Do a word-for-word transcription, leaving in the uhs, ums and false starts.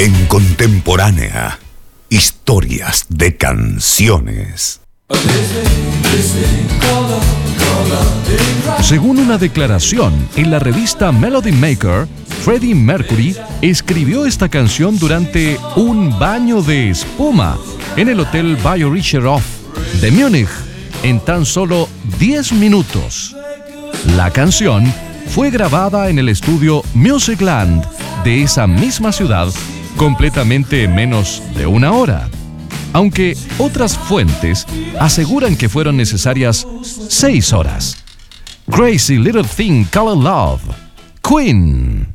En Contemporánea, historias de canciones. Según una declaración en la revista Melody Maker, Freddie Mercury escribió esta canción durante un baño de espuma en el Hotel Bayerischer de Múnich en tan solo diez minutos. La canción fue grabada en el estudio Musicland de esa misma ciudad completamente en menos de una hora, aunque otras fuentes aseguran que fueron necesarias seis horas. Crazy Little Thing Called Love, Queen.